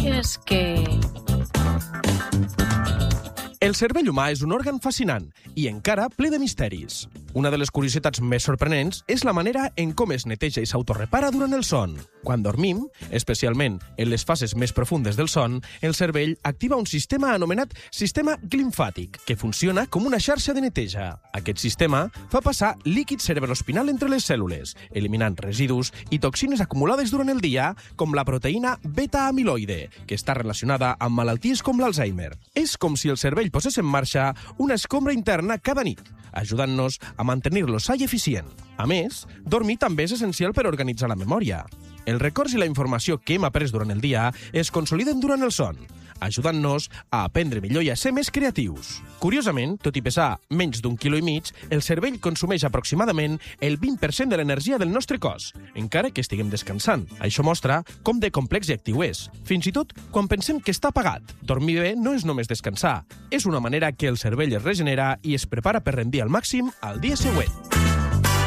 sabies que... El cervell humà és un òrgan fascinant i encara ple de misteris. Una de les curiositats més sorprenents és la manera en com es neteja i s'autorrepara durant el son. Quan dormim, especialment en les fases més profundes del son, el cervell activa un sistema anomenat sistema glimfàtic, que funciona com una xarxa de neteja. Aquest sistema fa passar líquid cerebroespinal entre les cèl·lules, eliminant residus i toxines acumulades durant el dia, com la proteïna beta-amiloide, que està relacionada amb malalties com l'Alzheimer. És com si el cervell posés en marxa una escombra interna cada nit, ajudant-nos a mantenir-lo sa i eficient. A més, dormir també és essencial per organitzar la memòria. Els records i la informació que hem après durant el dia es consoliden durant el son, ajudant-nos a aprendre millor i a ser més creatius. Curiosament, tot i pesar menys d'1,5 kg, el cervell consumeix aproximadament el 20% de l'energia del nostre cos, encara que estiguem descansant. Això mostra com de complex i actiu és, fins i tot quan pensem que està apagat. Dormir bé no és només descansar, és una manera que el cervell es regenera i es prepara per rendir al màxim al dia següent.